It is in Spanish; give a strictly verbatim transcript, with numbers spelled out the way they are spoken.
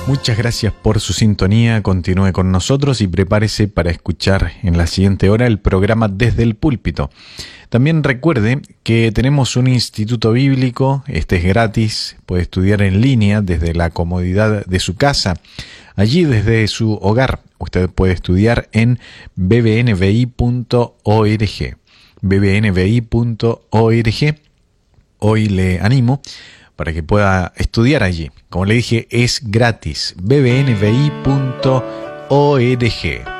Muchas gracias por su sintonía, continúe con nosotros y prepárese para escuchar en la siguiente hora el programa Desde el Púlpito. También recuerde que tenemos un instituto bíblico, este es gratis, puede estudiar en línea desde la comodidad de su casa. Allí desde su hogar usted puede estudiar en b b n v i punto org. b b n v i punto org. Hoy le animo para que pueda estudiar allí. Como le dije, es gratis. b b n v i punto org.